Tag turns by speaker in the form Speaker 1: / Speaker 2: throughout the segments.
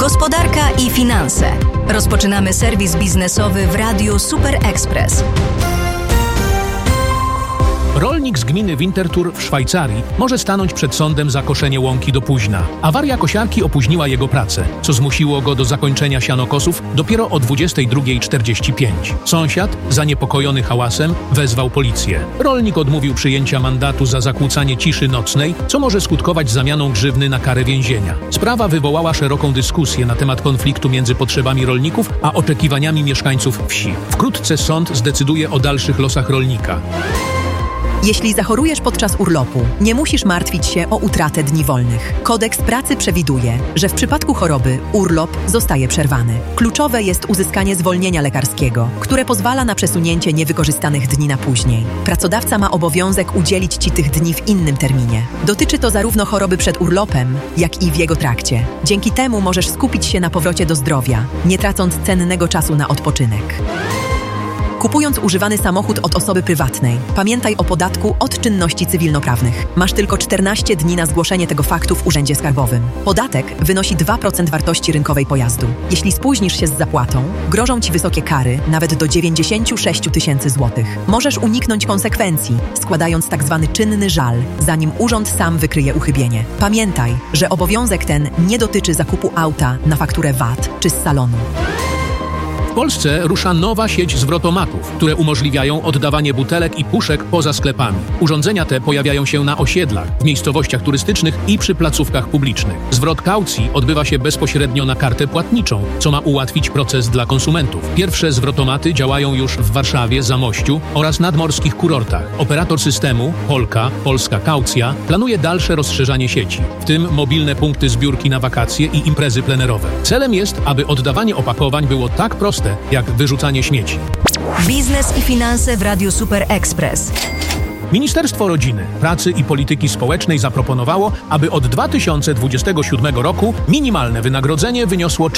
Speaker 1: Gospodarka i finanse. Rozpoczynamy serwis biznesowy w Radiu Super Express.
Speaker 2: Rolnik z gminy Winterthur w Szwajcarii może stanąć przed sądem za koszenie łąki do późna. Awaria kosiarki opóźniła jego pracę, co zmusiło go do zakończenia sianokosów dopiero o 22:45. Sąsiad, zaniepokojony hałasem, wezwał policję. Rolnik odmówił przyjęcia mandatu za zakłócanie ciszy nocnej, co może skutkować zamianą grzywny na karę więzienia. Sprawa wywołała szeroką dyskusję na temat konfliktu między potrzebami rolników a oczekiwaniami mieszkańców wsi. Wkrótce sąd zdecyduje o dalszych losach rolnika.
Speaker 3: Jeśli zachorujesz podczas urlopu, nie musisz martwić się o utratę dni wolnych. Kodeks pracy przewiduje, że w przypadku choroby urlop zostaje przerwany. Kluczowe jest uzyskanie zwolnienia lekarskiego, które pozwala na przesunięcie niewykorzystanych dni na później. Pracodawca ma obowiązek udzielić Ci tych dni w innym terminie. Dotyczy to zarówno choroby przed urlopem, jak i w jego trakcie. Dzięki temu możesz skupić się na powrocie do zdrowia, nie tracąc cennego czasu na odpoczynek. Kupując używany samochód od osoby prywatnej, pamiętaj o podatku od czynności cywilnoprawnych. Masz tylko 14 dni na zgłoszenie tego faktu w Urzędzie Skarbowym. Podatek wynosi 2% wartości rynkowej pojazdu. Jeśli spóźnisz się z zapłatą, grożą Ci wysokie kary, nawet do 96 000 złotych. Możesz uniknąć konsekwencji, składając tzw. czynny żal, zanim urząd sam wykryje uchybienie. Pamiętaj, że obowiązek ten nie dotyczy zakupu auta na fakturę VAT czy z salonu.
Speaker 2: W Polsce rusza nowa sieć zwrotomatów, które umożliwiają oddawanie butelek i puszek poza sklepami. Urządzenia te pojawiają się na osiedlach, w miejscowościach turystycznych i przy placówkach publicznych. Zwrot kaucji odbywa się bezpośrednio na kartę płatniczą, co ma ułatwić proces dla konsumentów. Pierwsze zwrotomaty działają już w Warszawie, Zamościu oraz nadmorskich kurortach. Operator systemu, Polska Kaucja, planuje dalsze rozszerzanie sieci, w tym mobilne punkty zbiórki na wakacje i imprezy plenerowe. Celem jest, aby oddawanie opakowań było tak proste, jak wyrzucanie śmieci.
Speaker 1: Biznes i finanse w Radiu Super Express.
Speaker 2: Ministerstwo Rodziny, Pracy i Polityki Społecznej zaproponowało, aby od 2027 roku minimalne wynagrodzenie wyniosło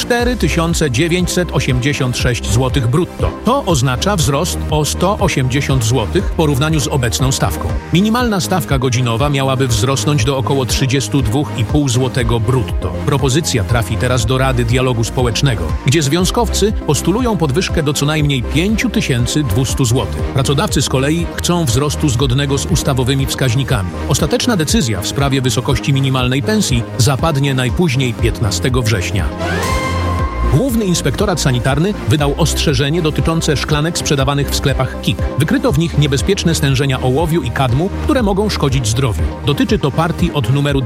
Speaker 2: 4986 zł brutto. To oznacza wzrost o 180 zł w porównaniu z obecną stawką. Minimalna stawka godzinowa miałaby wzrosnąć do około 32,5 zł brutto. Propozycja trafi teraz do Rady Dialogu Społecznego, gdzie związkowcy postulują podwyżkę do co najmniej 5200 zł. Pracodawcy z kolei chcą wzrostu zgodnego z ustawowymi wskaźnikami. Ostateczna decyzja w sprawie wysokości minimalnej pensji zapadnie najpóźniej 15 września. Główny Inspektorat Sanitarny wydał ostrzeżenie dotyczące szklanek sprzedawanych w sklepach KiK. Wykryto w nich niebezpieczne stężenia ołowiu i kadmu, które mogą szkodzić zdrowiu. Dotyczy to partii od numeru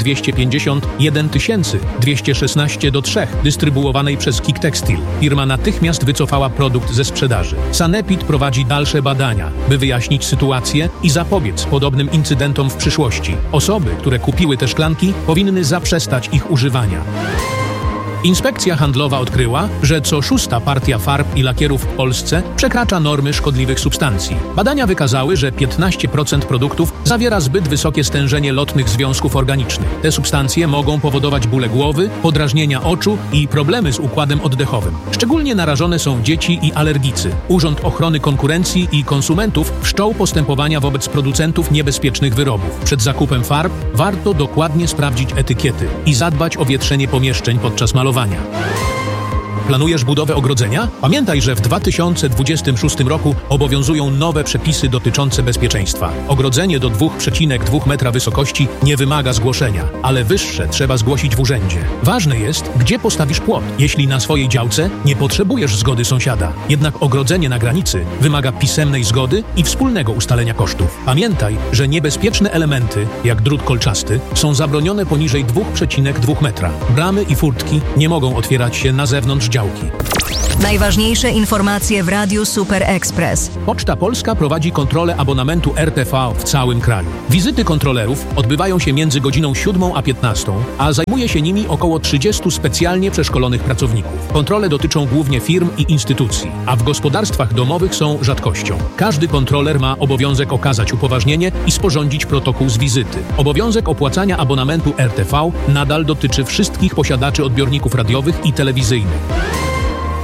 Speaker 2: 251 216-3, dystrybuowanej przez KiK Textil. Firma natychmiast wycofała produkt ze sprzedaży. Sanepid prowadzi dalsze badania, by wyjaśnić sytuację i zapobiec podobnym incydentom w przyszłości. Osoby, które kupiły te szklanki, powinny zaprzestać ich używania. Inspekcja handlowa odkryła, że co 6. partia farb i lakierów w Polsce przekracza normy szkodliwych substancji. Badania wykazały, że 15% produktów zawiera zbyt wysokie stężenie lotnych związków organicznych. Te substancje mogą powodować bóle głowy, podrażnienia oczu i problemy z układem oddechowym. Szczególnie narażone są dzieci i alergicy. Urząd Ochrony Konkurencji i Konsumentów wszczął postępowania wobec producentów niebezpiecznych wyrobów. Przed zakupem farb warto dokładnie sprawdzić etykiety i zadbać o wietrzenie pomieszczeń podczas malowania. Planujesz budowę ogrodzenia? Pamiętaj, że w 2026 roku obowiązują nowe przepisy dotyczące bezpieczeństwa. Ogrodzenie do 2,2 metra wysokości nie wymaga zgłoszenia, ale wyższe trzeba zgłosić w urzędzie. Ważne jest, gdzie postawisz płot, jeśli na swojej działce nie potrzebujesz zgody sąsiada. Jednak ogrodzenie na granicy wymaga pisemnej zgody i wspólnego ustalenia kosztów. Pamiętaj, że niebezpieczne elementy, jak drut kolczasty, są zabronione poniżej 2,2 metra. Bramy i furtki nie mogą otwierać się na zewnątrz działki.
Speaker 1: Najważniejsze informacje w Radiu Super Express.
Speaker 2: Poczta Polska prowadzi kontrolę abonamentu RTV w całym kraju. Wizyty kontrolerów odbywają się między godziną 7 a 15, a zajmuje się nimi około 30 specjalnie przeszkolonych pracowników. Kontrole dotyczą głównie firm i instytucji, a w gospodarstwach domowych są rzadkością. Każdy kontroler ma obowiązek okazać upoważnienie i sporządzić protokół z wizyty. Obowiązek opłacania abonamentu RTV nadal dotyczy wszystkich posiadaczy odbiorników radiowych i telewizyjnych.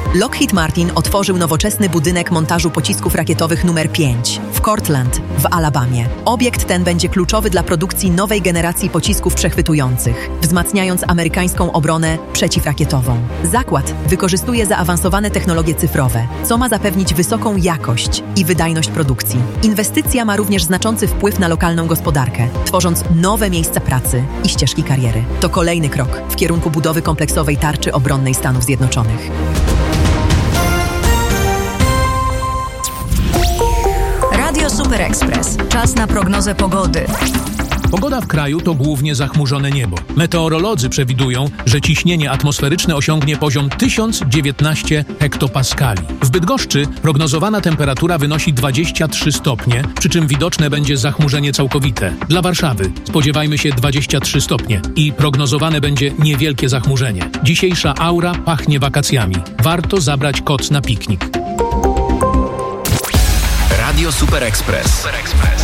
Speaker 3: Lockheed Martin otworzył nowoczesny budynek montażu pocisków rakietowych numer 5 w Cortland w Alabamie. Obiekt ten będzie kluczowy dla produkcji nowej generacji pocisków przechwytujących, wzmacniając amerykańską obronę przeciwrakietową. Zakład wykorzystuje zaawansowane technologie cyfrowe, co ma zapewnić wysoką jakość i wydajność produkcji. Inwestycja ma również znaczący wpływ na lokalną gospodarkę, tworząc nowe miejsca pracy i ścieżki kariery. To kolejny krok w kierunku budowy kompleksowej tarczy obronnej Stanów Zjednoczonych.
Speaker 1: Radio Super Express. Czas na prognozę pogody.
Speaker 2: Pogoda w kraju to głównie zachmurzone niebo. Meteorolodzy przewidują, że ciśnienie atmosferyczne osiągnie poziom 1019 hektopaskali. W Bydgoszczy prognozowana temperatura wynosi 23 stopnie, przy czym widoczne będzie zachmurzenie całkowite. Dla Warszawy spodziewajmy się 23 stopnie i prognozowane będzie niewielkie zachmurzenie. Dzisiejsza aura pachnie wakacjami. Warto zabrać koc na piknik.
Speaker 4: Radio Super Express.